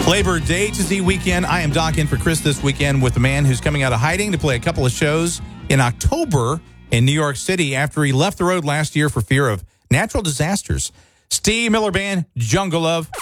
Labor Day to Z weekend. I am Doc in for Chris this weekend with the man who's coming out of hiding to play a couple of shows in October in New York City after he left the road last year for fear of natural disasters. Steve Miller Band, Jungle Love.